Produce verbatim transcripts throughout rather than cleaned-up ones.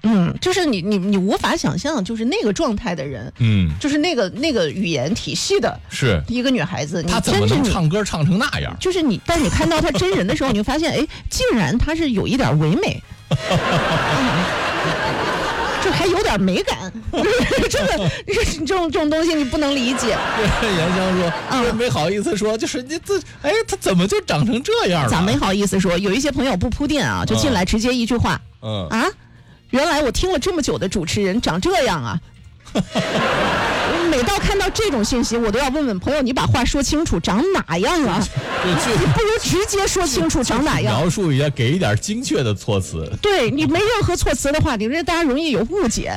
嗯，就是你你你无法想象，就是那个状态的人， 嗯， 就是那个那个语言体系的， 是一个女孩子， 她怎么能唱歌唱成那样？ 就是你，但你看到她真人的时候，你就发现，哎，竟然她是有一点唯美。就还有点美感，真的，这种这种东西你不能理解。 严香说，嗯，没好意思说，就是你这，哎，他怎么就长成这样了？ 咋没好意思说？有一些朋友不铺垫啊，就进来直接一句话，嗯啊，原来我听了这么久的主持人长这样啊。每到看到这种信息，我都要问问朋友，你把话说清楚，长哪样啊？你不如直接说清楚长哪样， 描述一下，给一点精确的措辞。 对，你没任何措辞的话，你这大家容易有误解。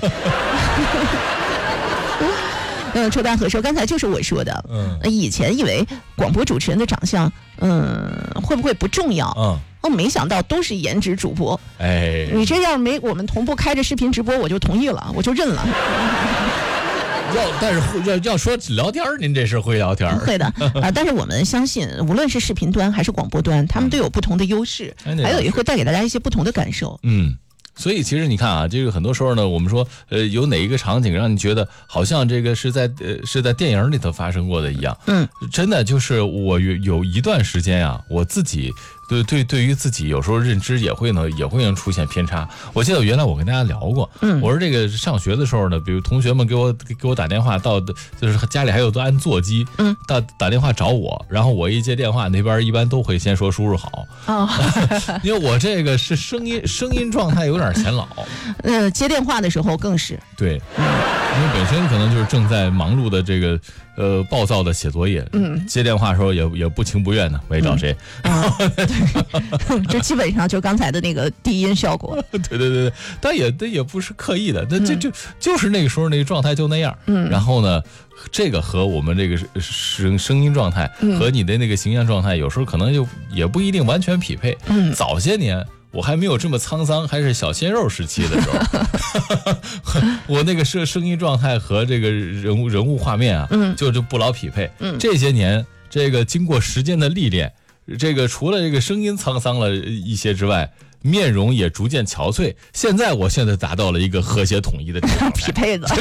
嗯，抽大河说，刚才就是我说的，嗯，以前以为广播主持人的长相，嗯，会不会不重要？嗯。哦，没想到都是颜值主播。哎，你这要没我们同步开着视频直播，我就同意了，我就认了。 要但是要要说聊天，您这是会聊天？ 会的啊，但是我们相信，无论是视频端还是广播端，他们都有不同的优势，哎、还有也会带给大家一些不同的感受。 嗯。所以其实你看啊，这个很多时候呢，我们说，呃，有哪一个场景让你觉得好像这个是在呃是在电影里头发生过的一样？嗯，真的就是我有有一段时间啊，我自己对对对于自己有时候认知也会呢也会能出现偏差。我记得原来我跟大家聊过，嗯，我说这个上学的时候呢，比如同学们给我给我打电话到，就是家里还有都安座机，嗯，打打电话找我，然后我一接电话，那边一般都会先说叔叔好，哦，因为我这个是声音声音状态有点显老， 呃，接电话的时候更是对， 嗯，因为本身可能就是正在忙碌的这个呃暴躁的写作业，嗯，接电话的时候也也不情不愿的，我也找谁， 嗯啊、对，这基本上就刚才的那个低音效果， 对对对对，但也这也不是刻意的，那这就就是那个时候那个状态就那样，嗯，然后呢，这个和我们这个声声音状态和你的那个形象状态，有时候可能就也不一定完全匹配，嗯，早些年。我还没有这么沧桑，还是小鲜肉时期的时候，我那个声声音状态和这个人物人物画面啊，嗯，就就不老匹配。嗯，这些年这个经过时间的历练，这个除了这个声音沧桑了一些之外，面容也逐渐憔悴。现在我现在达到了一个和谐统一的匹配的。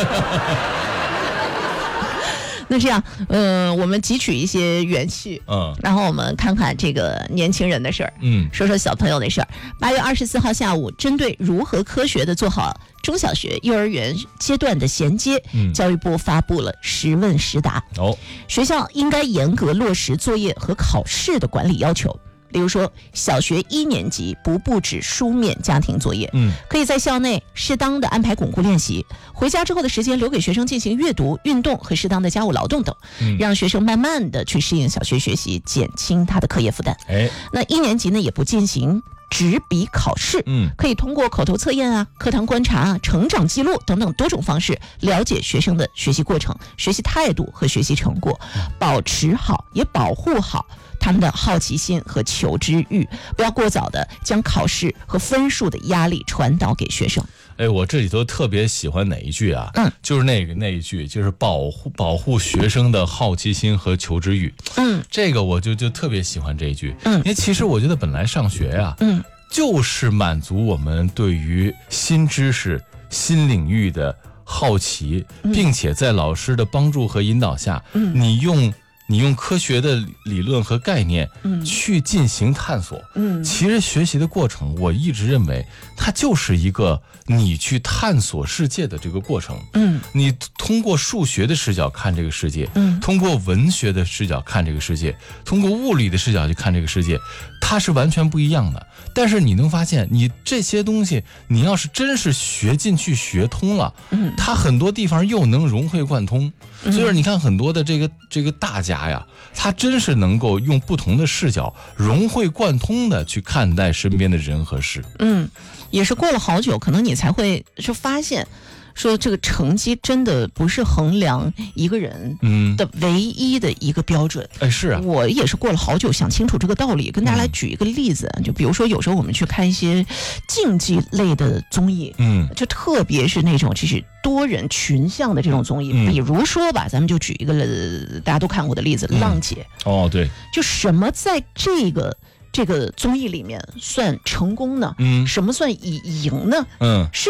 那这样，嗯、呃，我们汲取一些元气，嗯，然后我们看看这个年轻人的事儿，嗯，说说小朋友的事儿。八月二十四号下午，针对如何科学的做好中小学、幼儿园阶段的衔接，嗯，教育部发布了实问实答。哦，学校应该严格落实作业和考试的管理要求。比如说，小学一年级不布置书面家庭作业，嗯，可以在校内适当的安排巩固练习，回家之后的时间留给学生进行阅读、运动和适当的家务劳动等，嗯，让学生慢慢的去适应小学学习，减轻他的课业负担。哎，那一年级呢，也不进行纸笔考试，嗯，可以通过口头测验啊、课堂观察啊、成长记录等等多种方式，了解学生的学习过程、学习态度和学习成果，保持好也保护好他们的好奇心和求知欲，不要过早的将考试和分数的压力传导给学生。 哎，我这里头特别喜欢哪一句啊？嗯，就是那个那一句，就是保护保护学生的好奇心和求知欲。嗯，这个我就就特别喜欢这一句。嗯，因为其实我觉得本来上学呀、啊，嗯，就是满足我们对于新知识、新领域的好奇，并且在老师的帮助和引导下，嗯，你用。你用科学的理论和概念去进行探索，嗯，其实学习的过程我一直认为它就是一个你去探索世界的这个过程，嗯，你通过数学的视角看这个世界，嗯，通过文学的视角看这个世界，通过物理的视角去看这个世界，它是完全不一样的。但是你能发现，你这些东西你要是真是学进去学通了，嗯，它很多地方又能融会贯通。所以说你看很多的这个这个大家呀，他真是能够用不同的视角融会贯通的去看待身边的人和事。嗯， 也是过了好久，可能你才会就发现说这个成绩真的不是衡量一个人的唯一的一个标准。 哎、嗯，是啊， 我也是过了好久想清楚这个道理。跟大家来举一个例子，嗯、就比如说有时候我们去看一些竞技类的综艺，嗯，就特别是那种就是多人群像的这种综艺，嗯、比如说吧，咱们就举一个大家都看过的例子，嗯、浪姐。 哦，对， 就什么在这个这个综艺里面算成功呢？嗯，什么算以赢呢？嗯。